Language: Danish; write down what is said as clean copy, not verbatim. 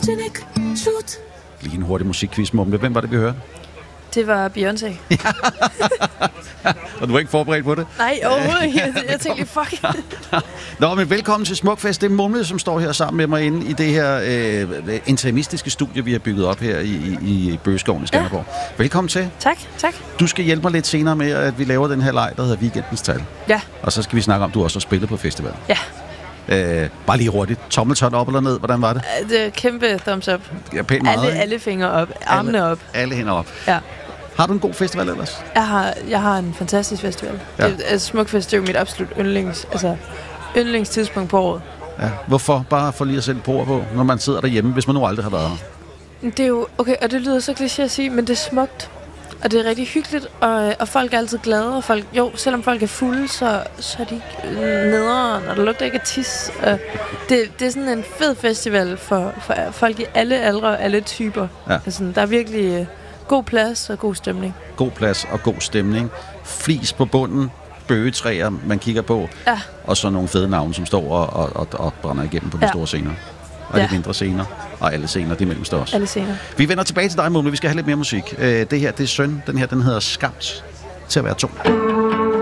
Lige en hurtig musikquiz, Mumle. Hvem var det, vi hørte? Det var Beyoncé. Og du var ikke forberedt på det? Nej, overhovedet ikke. Jeg tænkte lige, fuck. Nå, men velkommen til Smukfest. Det er Mumle, som står her sammen med mig inde i det her interimistiske studie, vi har bygget op her i Bøgeskoven i Skanderborg. Ja. Velkommen til. Tak. Du skal hjælpe mig lidt senere med, at vi laver den her leg, der hedder Weekendens Tal. Ja. Og så skal vi snakke om, at du også har spillet på festival. Ja. Bare lige hurtigt. Tommeltot op eller ned? Hvordan var det? Det er kæmpe thumbs up. Ja, pænt meget, alle fingre op. Armene op. Alle hænder op. Ja. Har du en god festival ellers? Jeg har en fantastisk festival. Ja. Smukfest er jo mit absolut yndlingstidspunkt på året. Ja. Hvorfor? Bare for lige at sætte ord på, når man sidder derhjemme, hvis man nu aldrig har været her. Det er jo, okay, og det lyder så kliché at sige, men det er smukt. Og det er rigtig hyggeligt, og folk er altid glade. Og folk, selvom folk er fulde, så er de ikke nederen, og der lugter ikke af tis. Det er sådan en fed festival for folk i alle aldre og alle typer. Ja. Altså, der er virkelig god plads og god stemning. God plads og god stemning. Flis på bunden, bøgetræer, man kigger på. Ja. Og så nogle fede navne, som står og brænder igennem på de store scener. Og de mindre scener, og alle scener, de mellemste også. Alle scener. Vi vender tilbage til dig, Mumle. Vi skal have lidt mere musik. Det her, det er Søn. Den her, den hedder Skabt til at være 2.